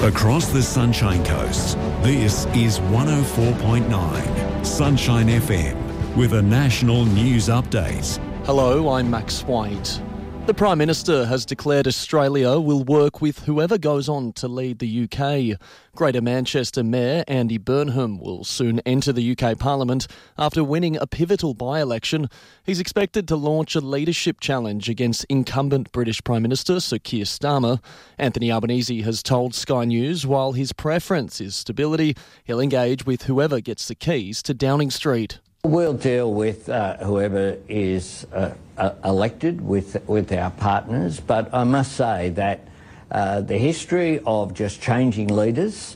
Across the Sunshine Coast, this is 104.9 Sunshine FM with a national news update. Hello, I'm Max White. The Prime Minister has declared Australia will work with whoever goes on to lead the UK. Greater Manchester Mayor Andy Burnham will soon enter the UK Parliament after winning a pivotal by-election. He's expected to launch a leadership challenge against incumbent British Prime Minister Sir Keir Starmer. Anthony Albanese has told Sky News while his preference is stability, he'll engage with whoever gets the keys to Downing Street. We'll deal with whoever is elected with our partners, but I must say that the history of just changing leaders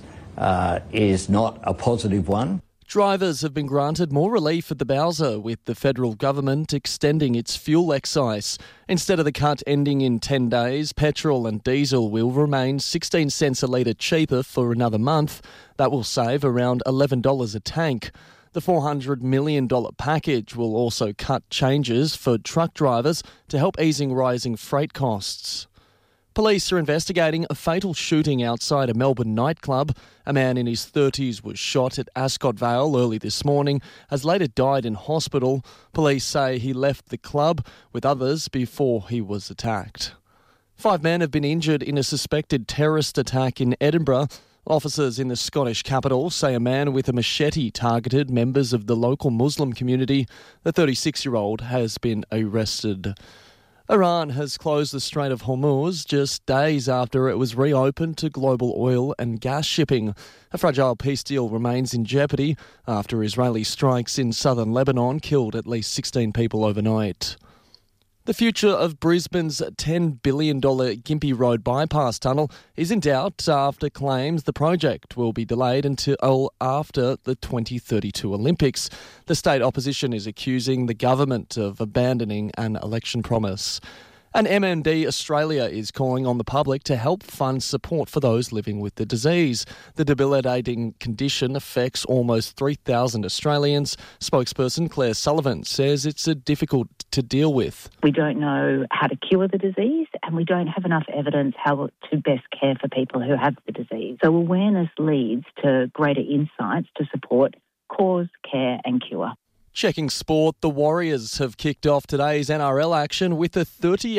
is not a positive one. Drivers have been granted more relief at the Bowser, with the federal government extending its fuel excise. Instead of the cut ending in 10 days, petrol and diesel will remain 16 cents a litre cheaper for another month. That will save around $11 a tank. The $400 million package will also cut changes for truck drivers to help easing rising freight costs. Police are investigating a fatal shooting outside a Melbourne nightclub. A man in his 30s was shot at Ascot Vale early this morning, has later died in hospital. Police say he left the club with others before he was attacked. 5 men have been injured in a suspected terrorist attack in Edinburgh. Officers in the Scottish capital say a man with a machete targeted members of the local Muslim community. The 36-year-old has been arrested. Iran has closed the Strait of Hormuz just days after it was reopened to global oil and gas shipping. A fragile peace deal remains in jeopardy after Israeli strikes in southern Lebanon killed at least 16 people overnight. The future of Brisbane's $10 billion Gympie Road bypass tunnel is in doubt after claims the project will be delayed until after the 2032 Olympics. The state opposition is accusing the government of abandoning an election promise. And MND Australia is calling on the public to help fund support for those living with the disease. The debilitating condition affects almost 3,000 Australians. Spokesperson Claire Sullivan says it's difficult to deal with. We don't know how to cure the disease, and we don't have enough evidence how to best care for people who have the disease. So awareness leads to greater insights to support cause, care and cure. Checking sport, the Warriors have kicked off today's NRL action with a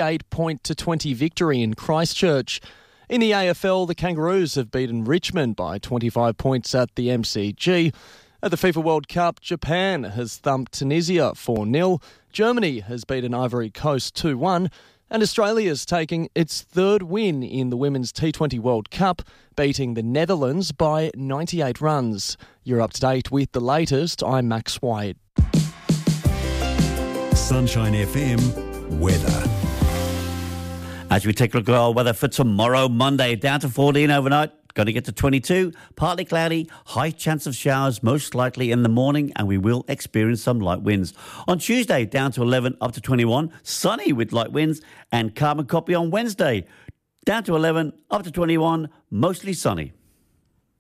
38-20 victory in Christchurch. In the AFL, the Kangaroos have beaten Richmond by 25 points at the MCG. At the FIFA World Cup, Japan has thumped Tunisia 4-0. Germany has beaten Ivory Coast 2-1. And Australia's taking its third win in the Women's T20 World Cup, beating the Netherlands by 98 runs. You're up to date with the latest. I'm Max White. Sunshine FM weather. As we take a look at our weather for tomorrow, Monday, down to 14 overnight. Going to get to 22, partly cloudy, high chance of showers, most likely in the morning, and we will experience some light winds. On Tuesday, down to 11, up to 21, sunny with light winds, and carbon copy on Wednesday, down to 11, up to 21, mostly sunny.